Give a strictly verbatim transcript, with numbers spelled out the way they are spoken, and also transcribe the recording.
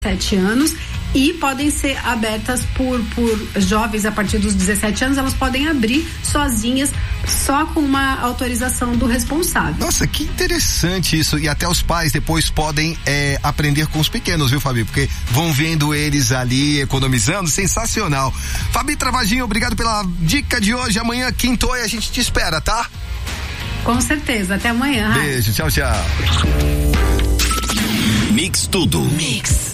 dezessete anos e podem ser abertas por, por jovens a partir dos dezessete anos, elas podem abrir sozinhas, só com uma autorização do responsável. Nossa, que interessante isso, e até os pais depois podem é, aprender com os pequenos, viu, Fabi? Porque vão vendo eles ali economizando, sensacional. Fabi Travagin, obrigado pela dica de hoje, amanhã quintou e a gente te espera, tá? Com certeza, até amanhã. Beijo, tchau, tchau. Mix Tudo. Mix.